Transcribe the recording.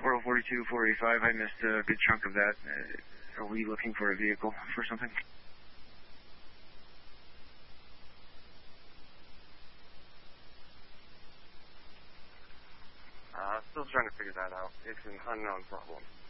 4042, 485. I missed a good chunk of that. Are we looking for a vehicle for something? Still trying to figure that out. It's an unknown problem.